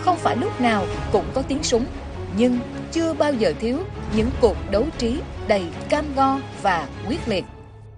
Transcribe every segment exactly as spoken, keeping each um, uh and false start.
Không phải lúc nào cũng có tiếng súng, nhưng chưa bao giờ thiếu những cuộc đấu trí đầy cam go và quyết liệt.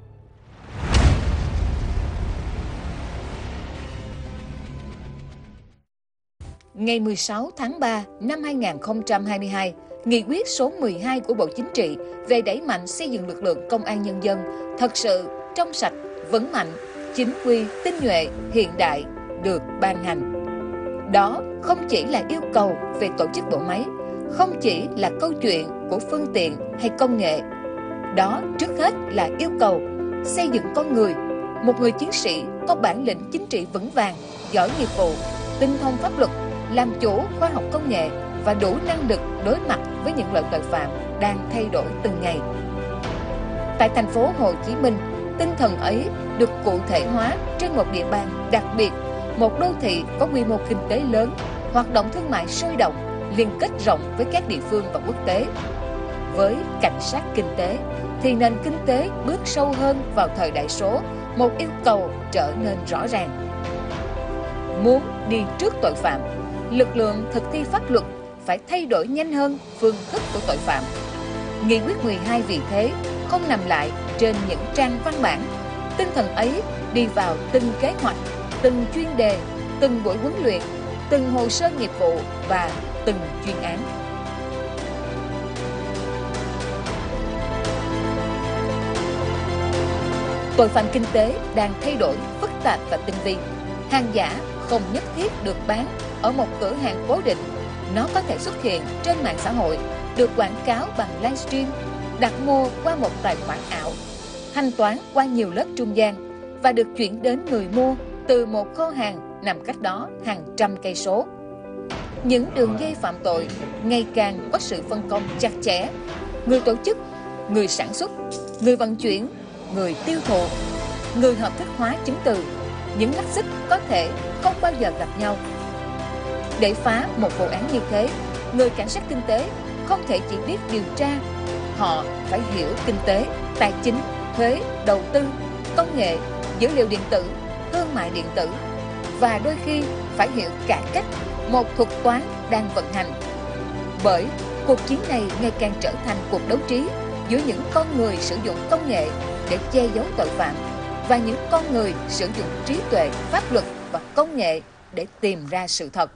Ngày mười sáu tháng ba năm hai nghìn không trăm hai mươi hai, Nghị quyết số mười hai của Bộ Chính trị về đẩy mạnh xây dựng lực lượng công an nhân dân thật sự trong sạch, vững mạnh, chính quy, tinh nhuệ, hiện đại được ban hành. Đó không chỉ là yêu cầu về tổ chức bộ máy, không chỉ là câu chuyện của phương tiện hay công nghệ. Đó trước hết là yêu cầu xây dựng con người, một người chiến sĩ có bản lĩnh chính trị vững vàng, giỏi nghiệp vụ, tinh thông pháp luật, làm chủ khoa học công nghệ và đủ năng lực đối mặt với những loại tội phạm đang thay đổi từng ngày. Tại thành phố Hồ Chí Minh, tinh thần ấy được cụ thể hóa trên một địa bàn đặc biệt, một đô thị có quy mô kinh tế lớn, hoạt động thương mại sôi động, liên kết rộng với các địa phương và quốc tế. Với cảnh sát kinh tế, thì nền kinh tế bước sâu hơn vào thời đại số, một yêu cầu trở nên rõ ràng. Muốn đi trước tội phạm, lực lượng thực thi pháp luật phải thay đổi nhanh hơn phương thức của tội phạm. Nghị quyết mười hai vì thế không nằm lại trên những trang văn bản. Tinh thần ấy đi vào từng kế hoạch, từng chuyên đề, từng buổi huấn luyện, từng hồ sơ nghiệp vụ và từng chuyên án. Tội phạm kinh tế đang thay đổi phức tạp và tinh vi. Hàng giả không nhất thiết được bán ở một cửa hàng cố định. Nó có thể xuất hiện trên mạng xã hội, được quảng cáo bằng livestream, đặt mua qua một tài khoản ảo, thanh toán qua nhiều lớp trung gian và được chuyển đến người mua từ một kho hàng nằm cách đó hàng trăm cây số. Những đường dây phạm tội ngày càng có sự phân công chặt chẽ. Người tổ chức, người sản xuất, người vận chuyển, người tiêu thụ, người hợp thức hóa chứng từ, những mắt xích có thể không bao giờ gặp nhau. Để phá một vụ án như thế, người cảnh sát kinh tế không thể chỉ biết điều tra. Họ phải hiểu kinh tế, tài chính, thuế, đầu tư, công nghệ, dữ liệu điện tử, thương mại điện tử và đôi khi phải hiểu cả cách một thuật toán đang vận hành. Bởi cuộc chiến này ngày càng trở thành cuộc đấu trí giữa những con người sử dụng công nghệ để che giấu tội phạm và những con người sử dụng trí tuệ, pháp luật và công nghệ để tìm ra sự thật.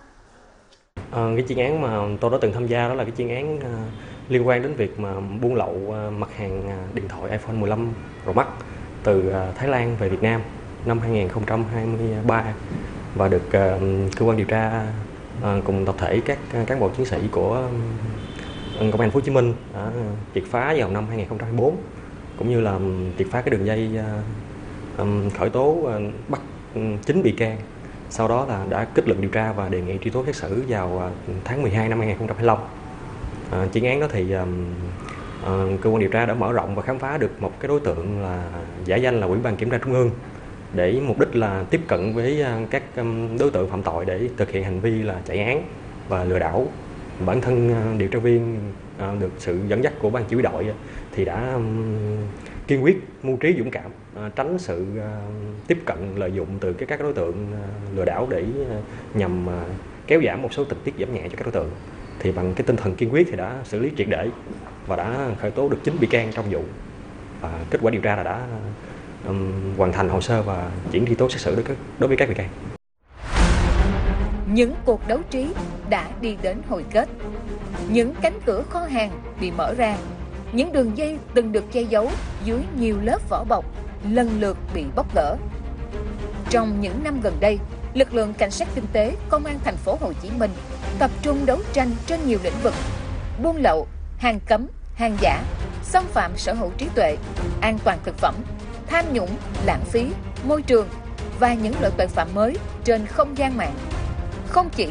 À, cái chuyên án mà tôi đã từng tham gia đó là cái chuyên án uh, liên quan đến việc mà buôn lậu uh, mặt hàng uh, điện thoại iPhone mười lăm Pro Max từ uh, Thái Lan về Việt Nam năm hai nghìn không trăm hai mươi ba và được uh, cơ quan điều tra uh, cùng tập thể các uh, cán bộ chiến sĩ của uh, công an thành phố Hồ Chí Minh đã triệt phá vào năm hai nghìn không trăm hai mươi tư, cũng như là triệt phá cái đường dây uh, um, khởi tố uh, bắt um, chín bị can. Sau đó là đã kết luận điều tra và đề nghị truy tố xét xử vào tháng mười hai năm hai nghìn không trăm hai mươi lăm. À, chuyên án đó thì um, uh, cơ quan điều tra đã mở rộng và khám phá được một cái đối tượng là giả danh là Ủy ban Kiểm tra Trung ương, để mục đích là tiếp cận với uh, các um, đối tượng phạm tội để thực hiện hành vi là chạy án và lừa đảo. Bản thân uh, điều tra viên uh, được sự dẫn dắt của ban chỉ huy đội uh, thì đã um, kiên quyết, mưu trí, dũng cảm, uh, tránh sự uh, tiếp cận lợi dụng từ cái các đối tượng uh, lừa đảo để uh, nhằm uh, kéo giảm một số tình tiết giảm nhẹ cho các đối tượng. Thì bằng cái tinh thần kiên quyết thì đã xử lý triệt để và đã khởi tố được chín bị can trong vụ. Và kết quả điều tra là đã um, hoàn thành hồ sơ và chuyển truy tố xét xử đối, đối với các bị can. Những cuộc đấu trí đã đi đến hồi kết. Những cánh cửa kho hàng bị mở ra. Những đường dây từng được che giấu dưới nhiều lớp vỏ bọc lần lượt bị bóc gỡ. Trong những năm gần đây, lực lượng cảnh sát kinh tế công an thành phố Hồ Chí Minh tập trung đấu tranh trên nhiều lĩnh vực: buôn lậu, hàng cấm, hàng giả, xâm phạm sở hữu trí tuệ, an toàn thực phẩm, tham nhũng, lãng phí, môi trường và những loại tội phạm mới trên không gian mạng. Không chỉ